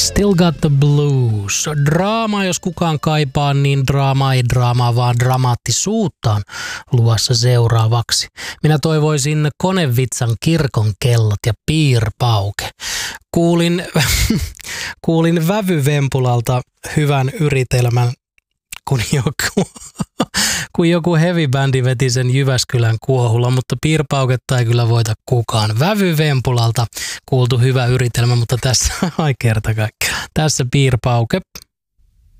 Still got the blues. Draamaa, jos kukaan kaipaa, niin draamaa ei draamaa, vaan dramaattisuutta on luvassa seuraavaksi. Minä toivoisin Konevitsan kirkon kellot ja piirpauke. Kuulin Vävy-Vempulalta hyvän yritelmän, kun joku heavy-bändi veti sen Jyväskylän Kuohulla, mutta piirpauketta ei kyllä voita kukaan. Vävy-Vempulalta kuultu hyvä yritelmä, mutta tässä, ai kerta kaikkiaan, tässä piirpauke.